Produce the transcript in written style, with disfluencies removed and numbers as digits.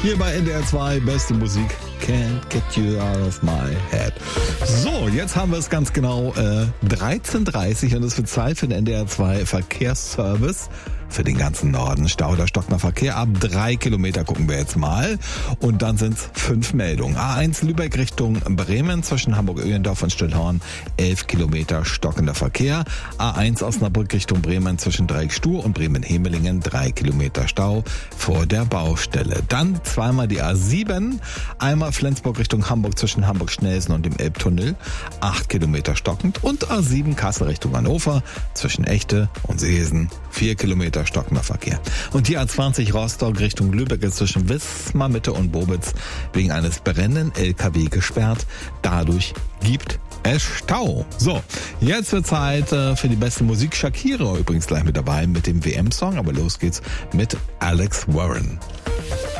Hier bei NDR 2, beste Musik, can't get you out of my head. So, jetzt haben wir es ganz genau 13:30 und es wird Zeit für den NDR 2 Verkehrsservice für den ganzen Norden. Stau oder stockender Verkehr. Ab 3 Kilometer gucken wir jetzt mal. Und dann sind es 5 Meldungen. A1 Lübeck Richtung Bremen zwischen Hamburg-Öhlendorf und Stillhorn 11 Kilometer stockender Verkehr. A1 Osnabrück Richtung Bremen zwischen Dreieck-Stuhr und Bremen-Hemelingen 3 Kilometer Stau vor der Baustelle. Dann zweimal die A7. Einmal Flensburg Richtung Hamburg zwischen Hamburg-Schnelsen und dem Elbtunnel 8 Kilometer stockend. Und A7 Kassel Richtung Hannover zwischen Echte und Seesen 4 Kilometer stockender Verkehr. Und die A20 Rostock Richtung Lübeck ist zwischen Wismar Mitte und Bobitz wegen eines brennenden LKW gesperrt. Dadurch gibt es Stau. So, jetzt wird Zeit für die beste Musik. Shakira übrigens gleich mit dabei mit dem WM-Song. Aber los geht's mit Alex Warren.